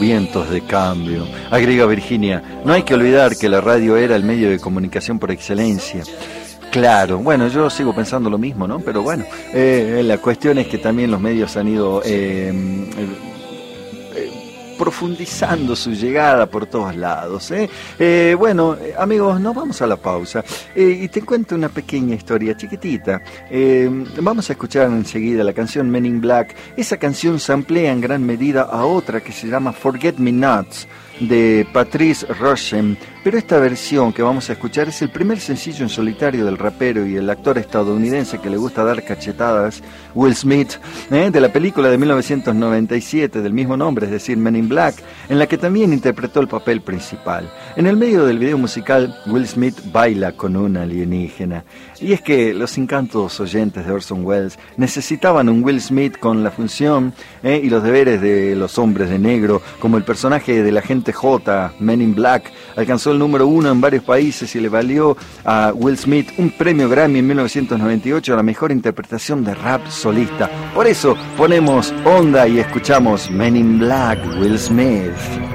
vientos de cambio. Agrega Virginia, no hay que olvidar que la radio era el medio de comunicación por excelencia. Claro, bueno, yo sigo pensando lo mismo, ¿no? Pero bueno, la cuestión es que también los medios han ido profundizando su llegada por todos lados. Bueno, amigos, nos vamos a la pausa y te cuento una pequeña historia chiquitita. Vamos a escuchar enseguida la canción Men in Black. Esa canción se amplía en gran medida a otra que se llama Forget Me Nots, de Patrice Rushen, pero esta versión que vamos a escuchar es el primer sencillo en solitario del rapero y el actor estadounidense que le gusta dar cachetadas, Will Smith, de la película de 1997 del mismo nombre, es decir, Men in Black, en la que también interpretó el papel principal. En el medio del video musical, Will Smith baila con una alienígena. Y es que los incantos oyentes de Orson Welles necesitaban un Will Smith con la función y los deberes de los hombres de negro, como el personaje del agente J, Men in Black, alcanzó el número 1 en varios países y le valió a Will Smith un premio Grammy en 1998 a la mejor interpretación de rap solista. Por eso ponemos onda y escuchamos Men in Black, Will Smith.